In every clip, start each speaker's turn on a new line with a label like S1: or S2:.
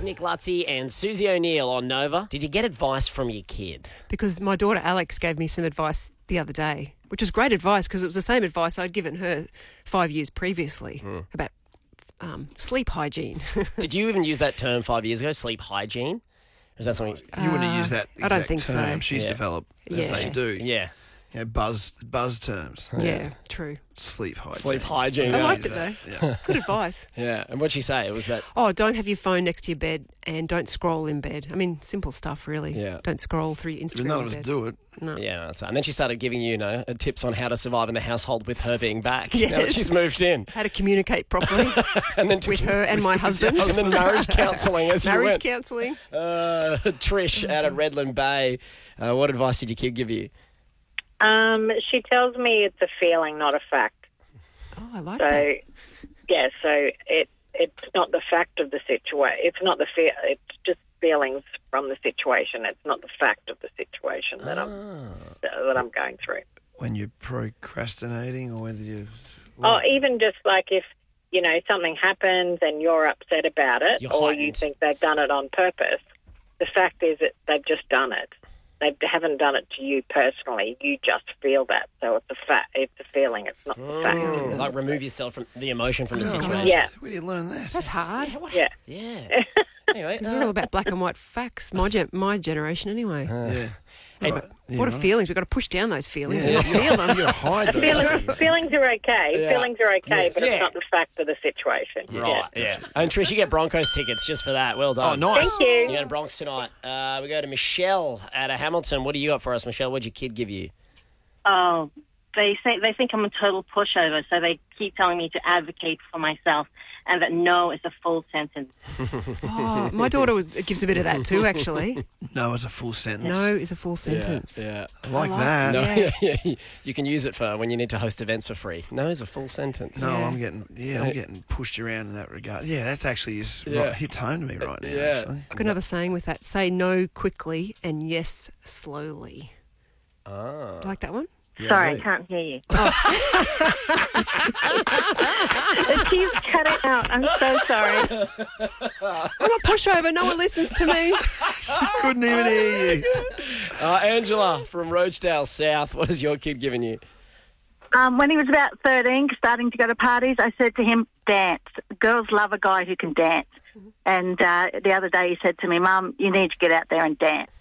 S1: Nick Lutzi and Susie O'Neill on Nova. Did you get advice from your kid?
S2: Because my daughter Alex gave me some advice the other day, which was great advice because it was the same advice I'd given her 5 years previously about sleep hygiene.
S1: Did you even use that term 5 years ago, sleep hygiene? Or is that something?
S3: You wouldn't use that exact
S2: I don't think
S3: term.
S2: so.
S3: She's developed, as they do.
S1: Yeah.
S3: You know, buzz terms.
S2: Yeah, true.
S3: Sleep hygiene.
S1: Sleep hygiene.
S2: I
S1: yeah.
S2: liked it though.
S3: Yeah.
S2: Good advice.
S1: Yeah. And what'd she say? It was that...
S2: Oh, don't have your phone next to your bed and don't scroll in bed. I mean, simple stuff, really.
S1: Yeah.
S2: Don't scroll through your
S3: But
S2: Instagram
S3: none
S2: in
S3: of us
S2: bed.
S3: do it.
S2: No.
S1: Yeah, that's right. And then she started giving you, tips on how to survive in the household with her being back. Now that
S2: Yes.
S1: she's moved in.
S2: How to communicate properly
S1: And then
S2: with her and my husband.
S1: And then marriage counselling as you
S2: Marriage
S1: went.
S2: counselling.
S1: Trish out at Redland Bay. What advice did your kid give you?
S4: She tells me it's a feeling, not a fact.
S2: Oh, I like
S4: So,
S2: that.
S4: yeah, so it's not the fact of the situation. It's not the fear. It's just feelings from the situation. It's not the fact of the situation that I'm going through.
S3: When you're procrastinating or whether you...
S4: Oh, even just like if, something happens and you're upset about it
S1: You're
S4: or
S1: heightened.
S4: you think they've done it on purpose, the fact is that they've just done it. They haven't done it to you personally. You just feel that. So it's a fact. It's a feeling. It's not the fact.
S1: Like remove yourself from the emotion from the situation.
S4: Yeah.
S3: Where do you learn that?
S2: That's hard.
S4: Yeah.
S1: Yeah. Anyway.
S2: Because we're all about black and white facts. My generation, anyway.
S3: Yeah.
S1: Hey,
S3: Right.
S2: What are
S3: right.
S2: feelings? We've got to push down those feelings
S3: Yeah.
S2: and not feel them.
S3: You got to hide those things.
S4: Feelings are okay.
S1: Yeah.
S4: Feelings are okay,
S3: Yes.
S4: but
S1: Yeah.
S4: it's not the fact of the situation.
S1: Right, yeah. And Trish, you get Broncos tickets just for that. Well
S3: Oh,
S1: done.
S3: nice.
S4: Thank you.
S1: You go to Bronx tonight. We go to Michelle out of Hamilton. What do you got for us, Michelle? What'd your kid give you?
S5: Oh, they think I'm a total pushover, so they keep telling me to advocate for myself and that no is a full sentence.
S2: Oh, my daughter gives a bit of that too, actually.
S3: No, it's a full sentence.
S2: No is a full sentence.
S1: Yeah.
S3: I like
S2: I like
S3: that.
S1: No,
S2: Yeah.
S1: yeah. You can use it for when you need to host events for free. No is a full sentence.
S3: No,
S2: Yeah.
S3: I'm getting pushed around in that regard. Yeah, that's actually
S1: Yeah.
S3: hits home to me right now,
S1: Yeah.
S3: actually.
S2: I've got another saying with that. Say no quickly and yes slowly.
S1: Ah.
S2: Do you like that one?
S5: Sorry, I
S3: right.
S5: can't hear you. It keeps cutting out. I'm so sorry.
S2: I'm a pushover. No one listens to me.
S3: She couldn't even hear you.
S1: Angela from Roachdale South. What has your kid given you?
S5: When he was about 13, starting to go to parties, I said to him, dance. Girls love a guy who can dance. And the other day he said to me, Mum, you need to get out there and dance.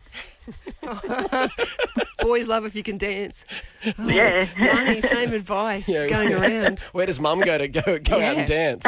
S2: Boys love if you can dance. Oh,
S5: Yeah.
S2: Funny, same advice
S1: Yeah.
S2: going around.
S1: Where does Mum go to go out
S2: Yeah.
S1: and dance?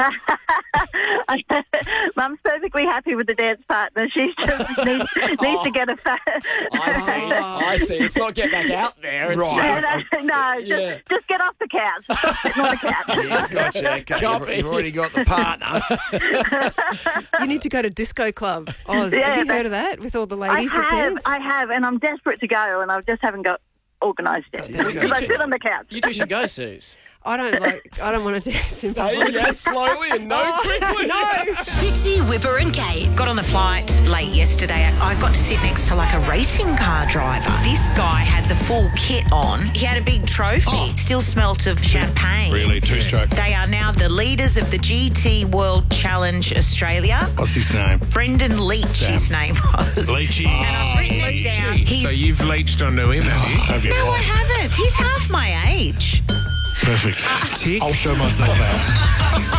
S5: Mum's perfectly happy with the dance partner. She just needs to get a fat.
S1: I see. I see. It's not get back out there. It's
S3: Right.
S1: just...
S5: No,
S1: Yeah.
S5: just get off the couch. Stop sitting on the couch.
S3: Yeah, gotcha. Okay,
S1: Copy.
S3: you've already got the partner.
S2: You need to go to Disco Club. Oz,
S5: Yeah,
S2: have you heard of that with all the
S5: I
S2: ladies that dance?
S5: have, and I'm desperate to go, and I just haven't got organised it.
S3: Disco.
S5: Because I sit on the couch.
S1: You two should go, Suze.
S2: I don't want to dance in
S1: Say
S2: public.
S1: yes slowly and no quickly.
S2: No.
S6: Fitzy, Whipper and Kate.
S7: Got on the flight late yesterday. I got to sit next to like a racing car driver. This guy had the full kit on. He had a big trophy. Still smelt of champagne.
S8: Really, two-stroke.
S7: They are now the leaders of the GT World Challenge Australia.
S8: What's his name?
S7: Brendan Leach, his name was.
S8: Leachy.
S7: And I've written it down. He's,
S8: So you've leached onto him, have you? Have you?
S7: no, I haven't. He's half my age.
S8: Perfect. I'll show myself out.